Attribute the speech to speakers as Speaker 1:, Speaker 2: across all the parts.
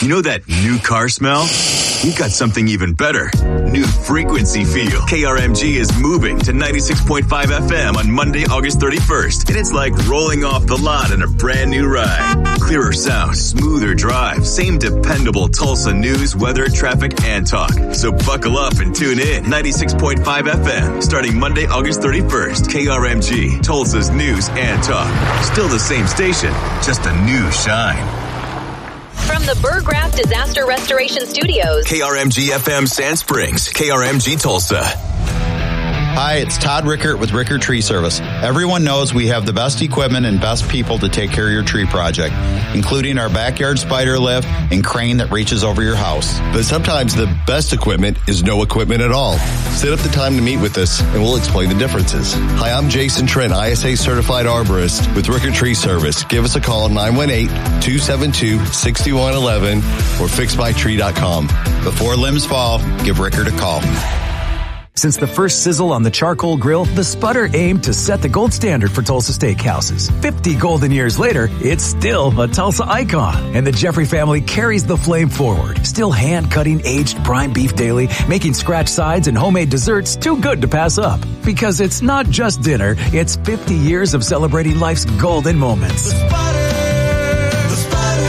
Speaker 1: You know that new car smell? We've got something even better. New frequency feel. KRMG is moving to 96.5 FM on Monday, August 31st. And it's like rolling off the lot in a brand new ride. Clearer sound, smoother drive, same dependable Tulsa news, weather, traffic, and talk. So buckle up and tune in. 96.5 FM, starting Monday, August 31st. KRMG, Tulsa's news and talk. Still the same station, just a new shine.
Speaker 2: From the Burgraff Disaster Restoration Studios,
Speaker 1: KRMG FM Sand Springs, KRMG Tulsa.
Speaker 3: Hi, it's Todd Rickert with Rickert Tree Service. Everyone knows we have the best equipment and best people to take care of your tree project, including our backyard spider lift and crane that reaches over your house.
Speaker 4: But sometimes the best equipment is no equipment at all. Set up the time to meet with us and we'll explain the differences. Hi, I'm Jason Trent, ISA certified arborist with Rickert Tree Service. Give us a call at 918-272-6111 or fixmytree.com.
Speaker 3: Before limbs fall, give Rickert a call.
Speaker 5: Since the first sizzle on the charcoal grill, the Sputter aimed to set the gold standard for Tulsa steakhouses. 50 golden years later, it's still a Tulsa icon. And the Jeffrey family carries the flame forward. Still hand-cutting aged prime beef daily, making scratch sides and homemade desserts too good to pass up. Because it's not just dinner, it's 50 years of celebrating life's golden moments.
Speaker 6: The Sputter,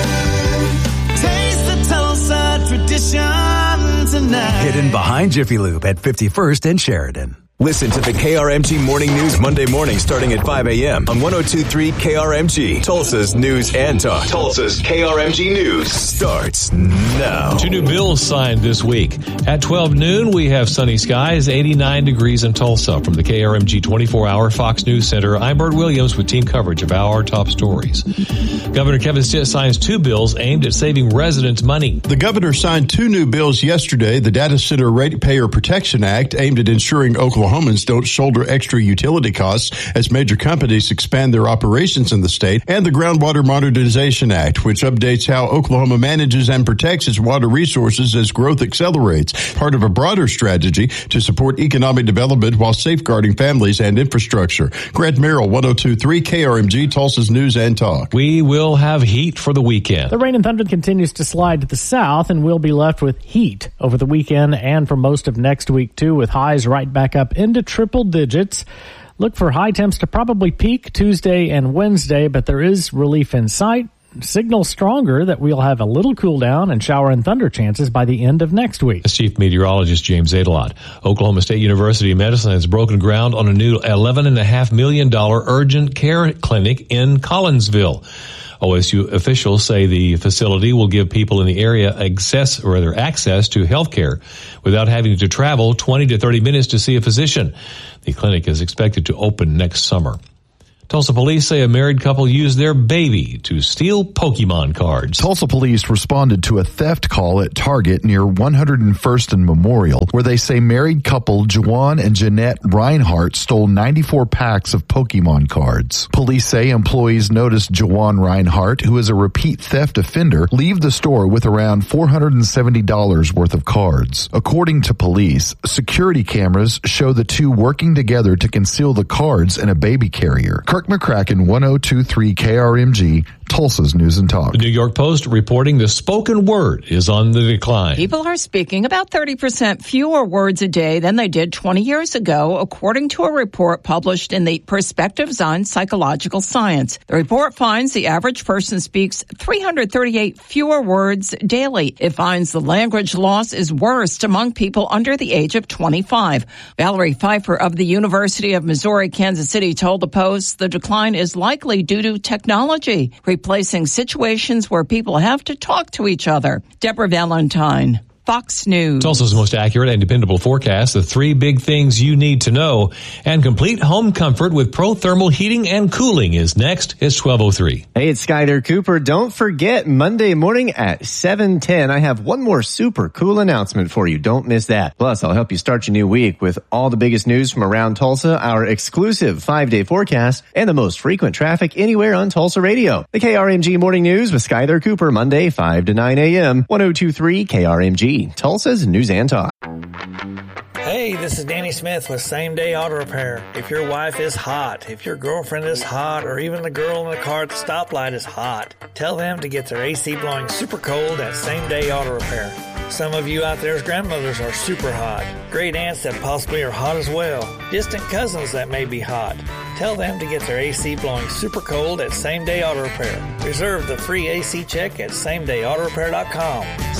Speaker 6: taste the Tulsa tradition. Tonight.
Speaker 5: Hidden behind Jiffy Lube at 51st and Sheridan.
Speaker 1: Listen to the KRMG Morning News Monday morning starting at 5 a.m. on 102.3 KRMG, Tulsa's news and talk. Tulsa's KRMG News starts now.
Speaker 7: 2 new bills signed this week. At 12 noon, we have sunny skies, 89 degrees in Tulsa. From the KRMG 24-hour Fox News Center, I'm Bert Williams with team coverage of our top stories. Governor Kevin Stitt signs 2 bills aimed at saving residents money.
Speaker 8: The governor signed 2 new bills yesterday, the Data Center Ratepayer Protection Act, aimed at ensuring Oklahomans don't shoulder extra utility costs as major companies expand their operations in the state, and the Groundwater Modernization Act, which updates how Oklahoma manages and protects its water resources as growth accelerates, part of a broader strategy to support economic development while safeguarding families and infrastructure. Grant Merrill, 102.3 KRMG, Tulsa's news and talk.
Speaker 7: We will have heat for the weekend.
Speaker 9: The rain and thunder continues to slide to the south, and we'll be left with heat over the weekend and for most of next week, too, with highs right back up into triple digits. Look for high temps to probably peak Tuesday and Wednesday, but there is relief in sight. Signals stronger that we'll have a little cool down and shower and thunder chances by the end of next week.
Speaker 7: As Chief Meteorologist James Adelot. Oklahoma State University of Medicine has broken ground on a new $11.5 million urgent care clinic in Collinsville. OSU officials say the facility will give people in the area access to health care without having to travel 20 to 30 minutes to see a physician. The clinic is expected to open next summer. Tulsa police say a married couple used their baby to steal Pokemon cards.
Speaker 10: Tulsa police responded to a theft call at Target near 101st and Memorial, where they say married couple Juwan and Jeanette Reinhardt stole 94 packs of Pokemon cards. Police say employees noticed Juwan Reinhardt, who is a repeat theft offender, leave the store with around $470 worth of cards. According to police, security cameras show the two working together to conceal the cards in a baby carrier. Kirk McCracken, 102.3 KRMG, Tulsa's News and Talk.
Speaker 7: The New York Post reporting the spoken word is on the decline.
Speaker 11: People are speaking about 30% fewer words a day than they did 20 years ago, according to a report published in the Perspectives on Psychological Science. The report finds the average person speaks 338 fewer words daily. It finds the language loss is worst among people under the age of 25. Valerie Pfeiffer of the University of Missouri-Kansas City told the Post the decline is likely due to technology, replacing situations where people have to talk to each other. Deborah Valentine, Fox News.
Speaker 7: Tulsa's most accurate and dependable forecast, the 3 big things you need to know, and complete home comfort with Pro Thermal heating and cooling is next. It's 12:03.
Speaker 12: Hey, it's Skyler Cooper. Don't forget, Monday morning at 7:10, I have one more super cool announcement for you. Don't miss that. Plus, I'll help you start your new week with all the biggest news from around Tulsa, our exclusive 5-day forecast, and the most frequent traffic anywhere on Tulsa radio. The KRMG Morning News with Skyler Cooper, Monday, 5 to 9 a.m., 102.3 KRMG. Tulsa's News and Talk.
Speaker 13: Hey, this is Danny Smith with Same Day Auto Repair. If your wife is hot, if your girlfriend is hot, or even the girl in the car at the stoplight is hot, tell them to get their AC blowing super cold at Same Day Auto Repair. Some of you out there's grandmothers are super hot. Great aunts that possibly are hot as well. Distant cousins that may be hot. Tell them to get their AC blowing super cold at Same Day Auto Repair. Reserve the free AC check at SameDayAutoRepair.com.